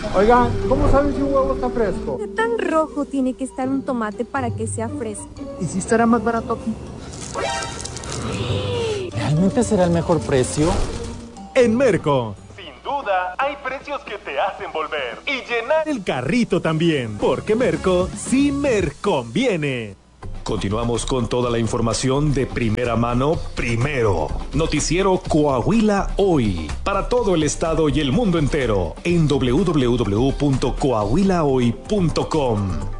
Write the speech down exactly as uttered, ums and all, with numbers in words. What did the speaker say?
Oigan, ¿cómo saben si un huevo está fresco? ¿Qué tan rojo tiene que estar un tomate para que sea fresco? ¿Y si estará más barato aquí? ¿Realmente será el mejor precio? En Merco. Sin duda, hay precios que te hacen volver y llenar El carrito también, porque Merco sí Merconviene. Continuamos con toda la información de primera mano, primero. Noticiero Coahuila Hoy, para todo el estado y el mundo entero, en doble u doble u doble u punto coahuila hoy punto com.